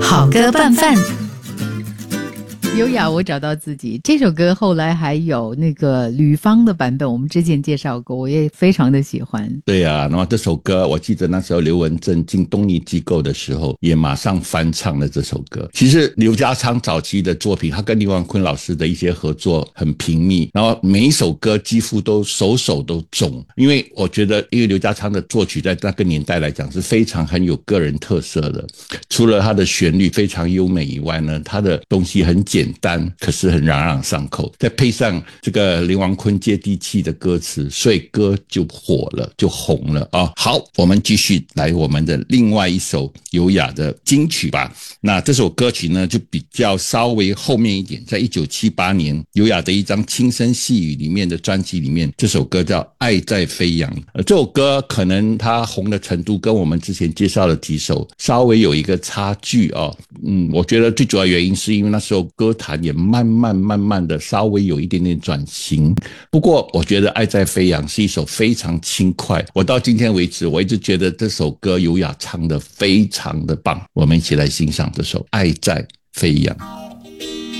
好歌拌饭。 优雅我找到自己这首歌后来还有那个吕方的版本，我们之前介绍过，我也非常的喜欢。 对啊，那么这首歌我记得那时候刘文正进东尼机构的时候也马上翻唱了这首歌。其实刘家昌早期的作品他跟林万坤老师的一些合作很频密，然后每一首歌几乎都首首都中，因为我觉得因为刘家昌的作曲在那个年代来讲是非常很有个人特色的，除了他的旋律非常优美以外呢，他的东西很简单可是很朗朗上口，再配上这个林王坤接地气的歌词，所以歌就火了，就红了啊！好，我们继续来我们的另外一首优雅的金曲吧。那这首歌曲呢就比较稍微后面一点，在1978年优雅的一张轻声细语里面的专辑里面，这首歌叫《爱在飞扬》。这首歌可能它红的程度跟我们之前介绍的几首稍微有一个差距哦。我觉得最主要原因是因为那时候歌坛也慢慢的稍微有一点点转型。不过我觉得《爱在飞扬》是一首非常轻快，我到今天为止我一直觉得这首歌优雅唱得非常的棒。我们一起来欣赏这首《爱在飞扬》。